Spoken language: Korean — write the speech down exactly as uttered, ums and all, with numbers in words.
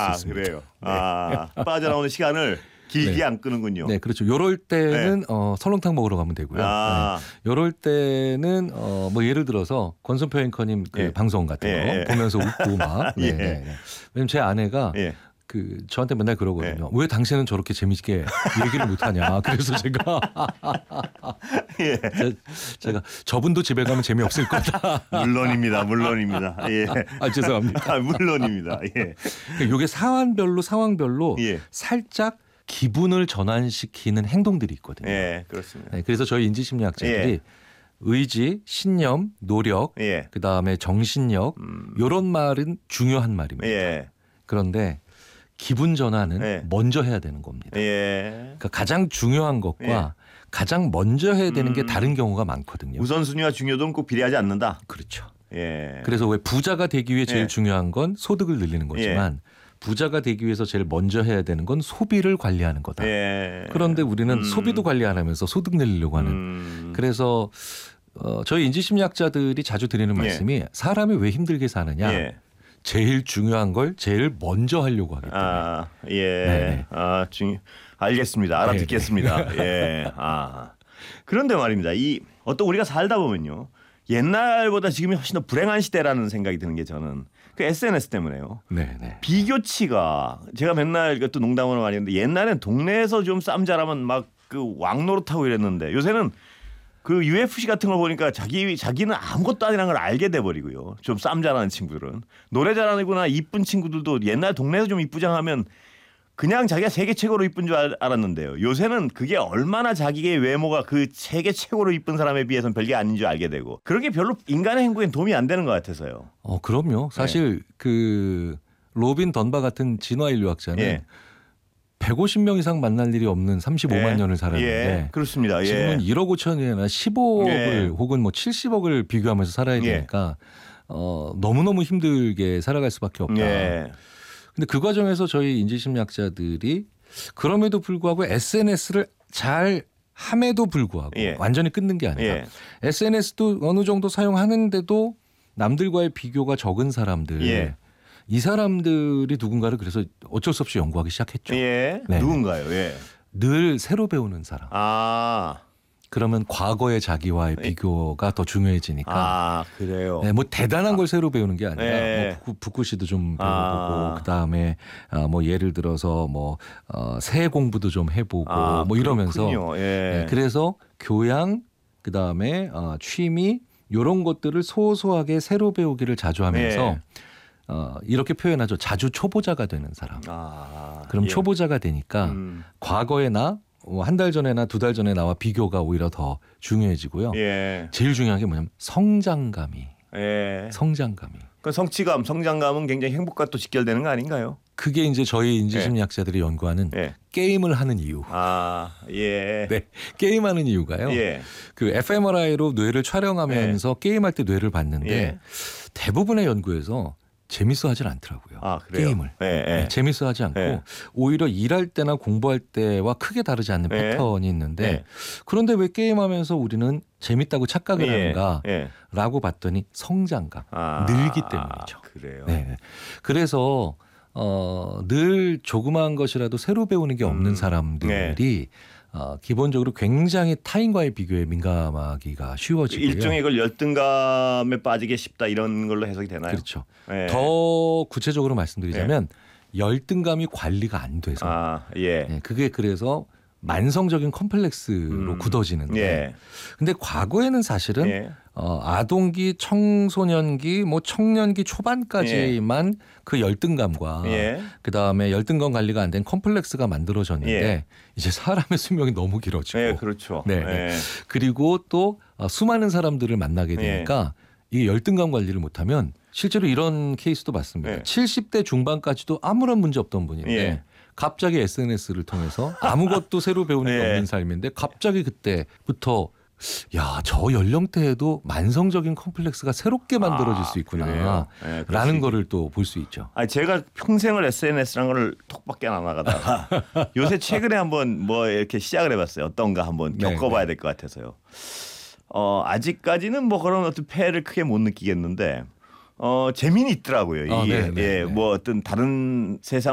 수 아, 있습니다. 그래요. 네. 아, 빠져나오는 시간을 길게 네. 안 끄는군요. 네, 그렇죠. 요럴 때는 네. 어, 설렁탕 먹으러 가면 되고요. 아. 네. 요럴 때는 어, 뭐 예를 들어서 권순표 앵커님 그 예. 방송 같은 거 예, 예. 보면서 웃고 막. 네, 예. 네, 네. 왜냐면 제 아내가 예. 그 저한테 맨날 그러거든요. 왜 당신은 저렇게 재밌게 얘기를 못하냐. 그래서 제가 예. 제, 제가 저분도 집에 가면 재미없을 거다. 물론입니다. 물론입니다. 예. 아, 죄송합니다. 아, 물론입니다. 예. 그러니까 이게 상황별로 상황별로 예. 살짝 기분을 전환시키는 행동들이 있거든요. 예, 그렇습니다. 네, 그래서 저희 인지심리학자들이 예. 의지, 신념, 노력, 예. 그다음에 정신력 음. 이런 말은 중요한 말입니다. 예. 그런데 기분 전환은 예. 먼저 해야 되는 겁니다. 예. 그러니까 가장 중요한 것과 예. 가장 먼저 해야 되는 게 음. 다른 경우가 많거든요. 우선순위와 중요도는 꼭 비례하지 않는다. 그렇죠. 예. 그래서 왜 부자가 되기 위해 제일 예. 중요한 건 소득을 늘리는 거지만 부자가 되기 위해서 제일 먼저 해야 되는 건 소비를 관리하는 거다. 예. 그런데 우리는 음. 소비도 관리 안 하면서 소득 늘리려고 하는. 음. 그래서 어, 저희 인지심리학자들이 자주 드리는 예. 말씀이 사람이 왜 힘들게 사느냐. 예. 제일 중요한 걸 제일 먼저 하려고 하기 때문에. 아, 예. 네네. 아, 중 알겠습니다. 알아듣겠습니다. 예. 아. 그런데 말입니다. 이 어떤 우리가 살다 보면요. 옛날보다 지금이 훨씬 더 불행한 시대라는 생각이 드는 게 저는 그 에스엔에스 때문에요. 네네. 비교치가 제가 맨날 이것도 농담으로 많이 했는데 옛날엔 동네에서 좀 싸움 잘하면 막 그 왕노릇하고 이랬는데 요새는 그 유에프씨 같은 걸 보니까 자기 자기는 아무것도 아니라는 걸 알게 돼 버리고요. 좀 싸움 잘하는 친구들은 노래 잘하는구나 이쁜 친구들도 옛날 동네에서 좀 이쁘장하면 그냥 자기가 세계 최고로 이쁜 줄 알, 알았는데요. 요새는 그게 얼마나 자기의 외모가 그 세계 최고로 이쁜 사람에 비해서는 별게 아닌 줄 알게 되고 그런 게 별로 인간의 행복엔 도움이 안 되는 것 같아서요. 어, 그럼요. 사실 네. 그 로빈 던바 같은 진화인류학자는 예. 백오십 명 이상 만날 일이 없는 삼십오만 예. 년을 살았는데 예. 그렇습니다. 예. 지금은 일억 오천이나 십오억을 예. 혹은 뭐 칠십억을 비교하면서 살아야 예. 되니까 어, 너무너무 힘들게 살아갈 수밖에 없다. 예. 근데 그 과정에서 저희 인지심리학자들이 그럼에도 불구하고 에스엔에스를 잘 함에도 불구하고 예. 완전히 끊는 게 아니라 예. 에스엔에스도 어느 정도 사용하는데도 남들과의 비교가 적은 사람들 예. 이 사람들이 누군가를 그래서 어쩔 수 없이 연구하기 시작했죠. 예. 네. 누군가요? 예. 늘 새로 배우는 사람. 아. 그러면 과거의 자기와의 비교가 더 중요해지니까. 아, 그래요. 네, 뭐 대단한 걸 새로 배우는 게 아니라 네. 뭐 북구, 북구시도 좀 배워보고 아. 그다음에 어, 뭐 예를 들어서 뭐 어, 새 공부도 좀 해보고 아, 뭐 이러면서 그렇군요. 예. 네, 그래서 교양 그다음에 어, 취미 이런 것들을 소소하게 새로 배우기를 자주 하면서 네. 어, 이렇게 표현하죠. 자주 초보자가 되는 사람. 아. 그럼 예. 초보자가 되니까 음. 과거의 나 한 달 전에나 두 달 전에 나와 비교가 오히려 더 중요해지고요. 예. 제일 중요한 게 뭐냐면 성장감이 예. 성장감이 그 성취감, 성장감은 굉장히 행복과 또 직결되는 거 아닌가요? 그게 이제 저희 인지심리학자들이 연구하는 예. 게임을 하는 이유. 아, 예. 네, 게임하는 이유가요. 예. 그 에프엠알아이로 뇌를 촬영하면서 게임할 때 뇌를 봤는데 예. 대부분의 연구에서 재밌어 하질 않더라고요. 아, 그래요? 게임을. 예, 예. 네, 재밌어 하지 않고 예. 오히려 일할 때나 공부할 때와 크게 다르지 않는 예. 패턴이 있는데 예. 그런데 왜 게임하면서 우리는 재밌다고 착각을 예. 하는가 예. 라고 봤더니 성장감, 아, 늘기 때문이죠. 그래요. 네. 그래서 어, 늘 조그마한 것이라도 새로 배우는 게 없는 음. 사람들이 어, 기본적으로 굉장히 타인과의 비교에 민감하기가 쉬워지고요. 일종의 걸 열등감에 빠지게 쉽다 이런 걸로 해석이 되나요? 그렇죠. 예. 더 구체적으로 말씀드리자면 열등감이 관리가 안 돼서 아, 예. 네, 그게 그래서 만성적인 컴플렉스로 음. 굳어지는데 예. 근데 과거에는 사실은 예. 어, 아동기, 청소년기, 뭐 청년기 초반까지만 그 열등감과 예. 그다음에 열등감 관리가 안 된 컴플렉스가 만들어졌는데 예. 이제 사람의 수명이 너무 길어지고 예, 그렇죠. 네. 예. 그리고 또 어, 수많은 사람들을 만나게 되니까 이 열등감 관리를 못하면 실제로 이런 케이스도 봤습니다. 예. 칠십 대 중반까지도 아무런 문제 없던 분인데 예. 갑자기 에스엔에스를 통해서 아무것도 새로 배우는 게 예. 없는 삶인데 갑자기 그때부터 야, 저 연령대에도 만성적인 컴플렉스가 새롭게 만들어질 수 있구나 그래요? 예, 그럴 수 라는 있- 거를 또 볼 수 있죠. 아니 제가 평생을 에스엔에스라는 걸 톡밖에 안 나가다가 요새 최근에 한번 뭐 이렇게 시작을 해봤어요. 어떤가 한번 네, 겪어봐야 될 것 같아서요. 어, 아직까지는 뭐 그런 어떤 폐해를 크게 못 느끼겠는데 어, 재미는 있더라고요. 아, 이게 네, 네, 예, 네. 뭐 어떤 다른 세상